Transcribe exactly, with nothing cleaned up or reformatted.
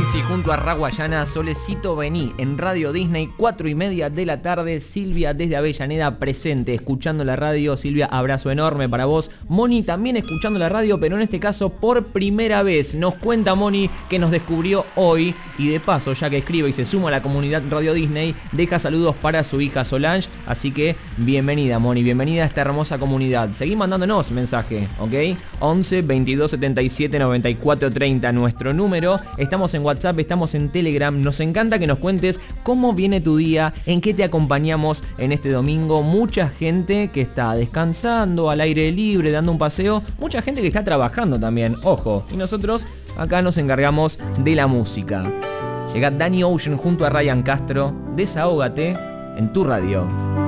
Fonsi junto a Raguayana, Solecito Vení en Radio Disney, cuatro y media de la tarde. Silvia desde Avellaneda presente, escuchando la radio. Silvia, abrazo enorme para vos. Moni también escuchando la radio, pero en este caso por primera vez. Nos cuenta Moni que nos descubrió hoy y de paso, ya que escribe y se suma a la comunidad Radio Disney, deja saludos para su hija Solange. Así que bienvenida Moni, bienvenida a esta hermosa comunidad. Seguí mandándonos mensaje, ¿ok? once veintidós setenta y siete noventa y cuatro treinta nuestro número. Estamos en WhatsApp, estamos en Telegram. Nos encanta que nos cuentes cómo viene tu día, en qué te acompañamos en este domingo. Mucha gente que está descansando al aire libre, dando un paseo. Mucha gente que está trabajando también, ojo. Y nosotros acá nos encargamos de la música. Llega Danny Ocean junto a Ryan Castro. Desahógate en tu radio.